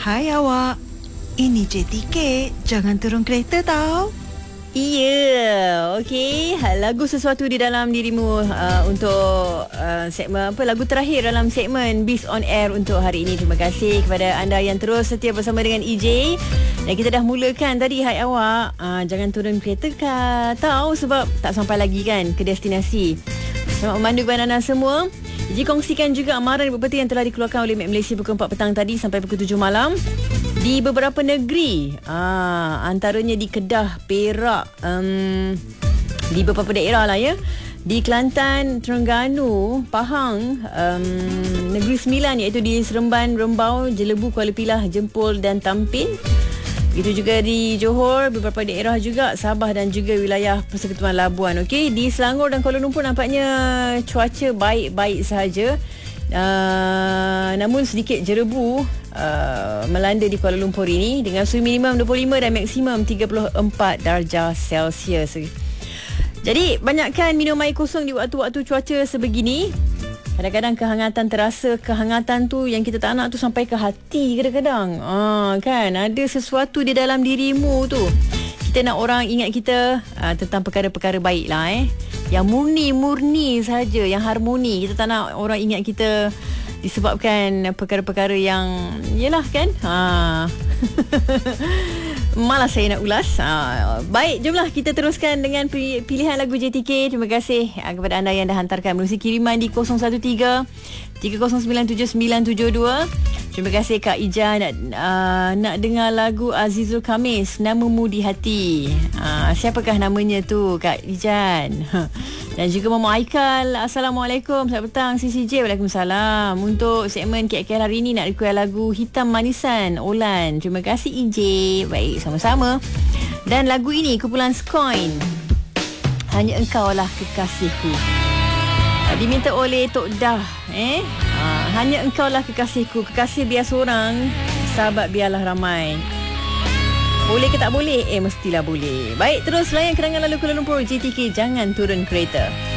Hai awak, ini JTK, jangan turun kereta tau. Iya, okey. Lagu sesuatu di dalam dirimu untuk segmen lagu terakhir dalam segmen Biz on Air untuk hari ini. Terima kasih kepada anda yang terus setia bersama dengan EJ. Dan kita dah mulakan tadi, hai awak, jangan turun kereta tahu sebab tak sampai lagi kan ke destinasi. Selamat memandu kepada anda semua. EJ kongsikan juga amaran berpeti yang telah dikeluarkan oleh Met Malaysia pukul 4 petang tadi sampai pukul 7 malam. Di beberapa negeri, antaranya di Kedah, Perak, di beberapa daerah lah ya. Di Kelantan, Terengganu, Pahang, Negeri Sembilan iaitu di Seremban, Rembau, Jelebu, Kuala Pilah, Jempol dan Tampin. Itu juga di Johor, beberapa daerah juga, Sabah dan juga wilayah Persekutuan Labuan. Okey, di Selangor dan Kuala Lumpur nampaknya cuaca baik-baik sahaja. Namun sedikit jerebu melanda di Kuala Lumpur ini dengan suhu minimum 25 dan maksimum 34 darjah Celsius. Jadi banyakkan minum air kosong di waktu-waktu cuaca sebegini. Kadang-kadang kehangatan terasa, kehangatan tu yang kita tak nak tu sampai ke hati kadang-kadang. Kan ada sesuatu di dalam dirimu tu. Kita nak orang ingat kita tentang perkara-perkara baik lah yang murni saja, yang harmoni. Kita tak nak orang ingat kita disebabkan perkara-perkara yang yelah kan. Malas saya nak ulas. Baik, jomlah kita teruskan dengan pilihan lagu JTK. Terima kasih kepada anda yang dah hantarkan melalui kiriman di 013 3097972. Terima kasih Kak Ija nak dengar lagu Azizul Khamis, Namamu di Hati. Siapakah namanya tu Kak Ijan? Dan juga Mama Aikal, Assalamualaikum, selamat petang CCJ. Waalaikumsalam. Untuk segmen KKL hari ini nak request lagu Hitam Manisan Olan. Terima kasih EJ. Baik, sama-sama. Dan lagu ini kumpulan Skoin, Hanya Engkau Lah Kekasihku. Diminta oleh Tok Dah. Hanya Engkau Lah Kekasihku. Kekasih biar seorang, sahabat biarlah ramai. Boleh ke tak boleh? Mestilah boleh. Baik, terus layan kerangan lalu Kuala Lumpur JTK, jangan turun kereta.